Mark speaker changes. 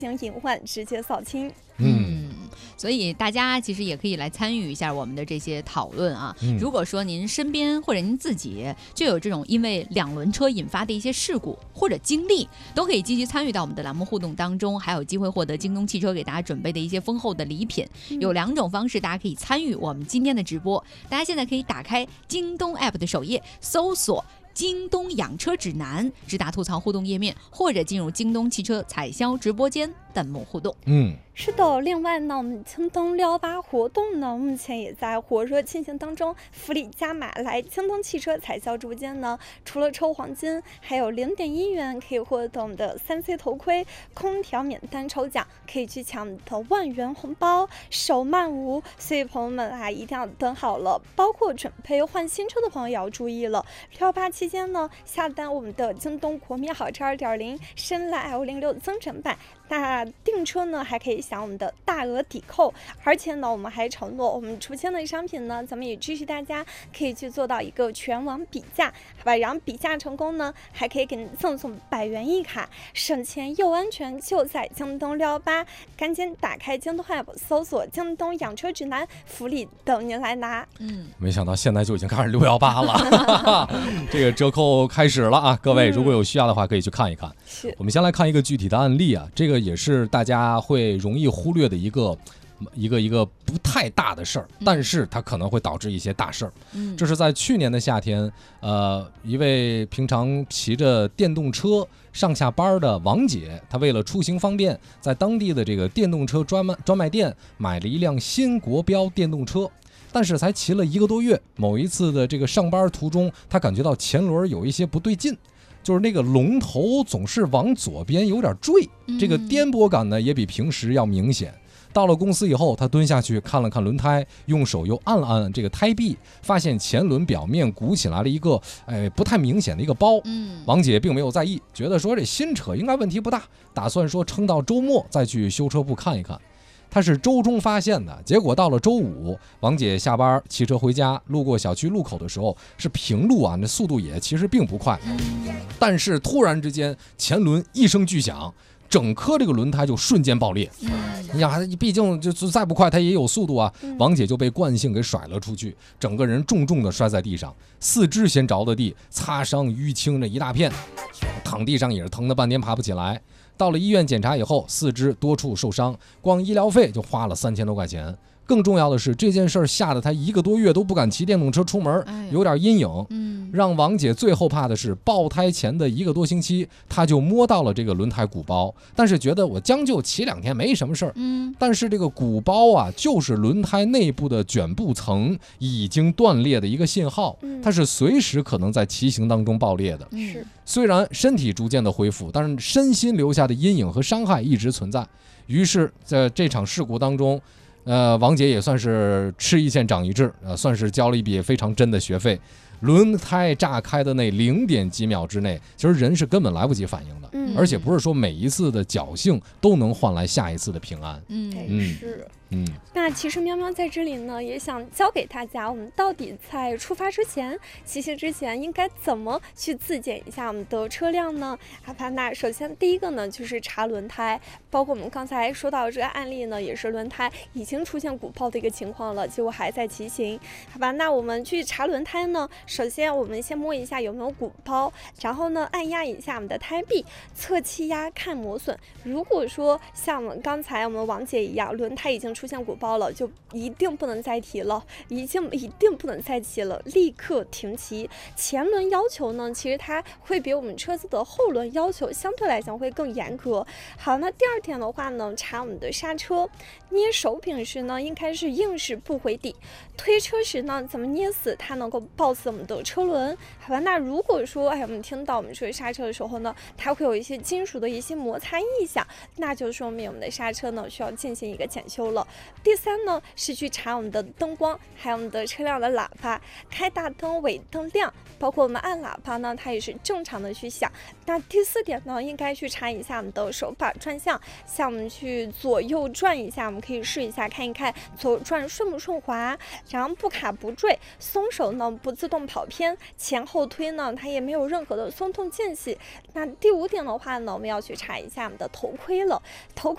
Speaker 1: 行隐患直接扫清。
Speaker 2: 所以大家其实也可以来参与一下我们的这些讨论啊。如果说您身边或者您自己就有这种因为两轮车引发的一些事故或者经历，都可以积极参与到我们的栏目互动当中，还有机会获得京东汽车给大家准备的一些丰厚的礼品。有2种方式大家可以参与我们今天的直播。大家现在可以打开京东 app 的首页，搜索京东养车指南，直达吐槽互动页面，或者进入京东汽车采销直播间弹幕互动。
Speaker 1: 是的，另外呢，我们京东618活动呢，目前也在火热进行当中，福利加码。来京东汽车采销直播间呢，除了抽黄金，还有0.1元可以获得我们的3C 头盔、空调免单抽奖，可以去抢我们的万元红包，手慢无。所以朋友们啊，一定要等好了，包括准备换新车的朋友也要注意了。618期间呢，下单我们的京东国民好车2.0深蓝 L06 增程版。那订车呢，还可以享我们的大额抵扣，而且呢，我们还承诺我们出签的商品呢，咱们也支持大家可以去做到一个全网比价，好吧？然后比价成功呢，还可以给您赠送100元一卡，省钱又安全，就在京东618，赶紧打开京东 app， 搜索京东养车指南，福利等您来拿。
Speaker 3: 没想到现在就已经开始618了，这个折扣开始了啊！各位如果有需要的话，可以去看一看。我们先来看一个具体的案例啊，这个也是大家会容易忽略的一个不太大的事儿，但是它可能会导致一些大事儿。这是在去年的夏天，一位平常骑着电动车上下班的王姐，她为了出行方便，在当地的这个电动车专卖店买了一辆新国标电动车。但是才骑了1个多月，某一次的这个上班途中，她感觉到前轮有一些不对劲，就是那个龙头总是往左边有点坠，这个颠簸感呢也比平时要明显。到了公司以后，他蹲下去看了看轮胎，用手又按了按这个胎壁，发现前轮表面鼓起来了一个不太明显的一个包。王姐并没有在意，觉得说这新车应该问题不大，打算说撑到周末再去修车部看一看。他是周中发现的，结果到了周五，王姐下班骑车回家，路过小区路口的时候是平路啊，那速度也其实并不快，但是突然之间前轮一声巨响，整颗这个轮胎就瞬间爆裂。你想，毕竟就再不快它也有速度啊。王姐就被惯性给甩了出去，整个人重重的摔在地上，四肢先着的地，擦伤淤青这一大片，躺地上也是疼得半天爬不起来。到了医院检查以后，四肢多处受伤，光医疗费就花了3000多块钱。更重要的是，这件事吓得他1个多月都不敢骑电动车出门，有点阴影。让王姐最后怕的是，爆胎前的1个多星期，他就摸到了这个轮胎鼓包，但是觉得我将就骑2天没什么事儿。但是这个鼓包啊，就是轮胎内部的卷布层已经断裂的一个信号，它是随时可能在骑行当中爆裂的。虽然身体逐渐的恢复，但是身心留下的阴影和伤害一直存在。于是在这场事故当中，王姐也算是吃一堑长一智，算是交了一笔非常真的学费。轮胎炸开的那0.几秒之内，其实人是根本来不及反应的，而且不是说每一次的侥幸都能换来下一次的平安。
Speaker 1: 是。那其实喵喵在这里呢，也想教给大家，我们到底在出发之前、骑行之前应该怎么去自检一下我们的车辆呢？好吧，那首先第一个呢，就是查轮胎，包括我们刚才说到这个案例呢，也是轮胎已经出现鼓包的一个情况了，结果还在骑行。好吧，那我们去查轮胎呢，首先我们先摸一下有没有鼓包，然后呢按压一下我们的胎壁，测气压看磨损。如果说像我们刚才我们王姐一样，轮胎已经出现鼓包了，就一定不能再提了，一定不能再骑了，立刻停骑。前轮要求呢，其实它会比我们车子的后轮要求相对来讲会更严格。好，那第二点的话呢，查我们的刹车，捏手柄时呢，应该是硬式不回底，推车时呢，怎么捏死它能够抱死我们的车轮。好吧，那如果说我们听到我们说刹车的时候呢，它会有一些金属的一些摩擦异响，那就说明我们的刹车呢需要进行一个检修了。第三呢，是去查我们的灯光，还有我们的车辆的喇叭，开大灯、尾灯亮，包括我们按喇叭呢，它也是正常的去响。那第四点呢，应该去查一下我们的手把转向，像我们去左右转一下，我们可以试一下看一看左转顺不顺滑，然后不卡不坠，松手呢不自动跑偏，前后推呢它也没有任何的松动间隙。那第五点的话呢，我们要去查一下我们的头盔了。头盔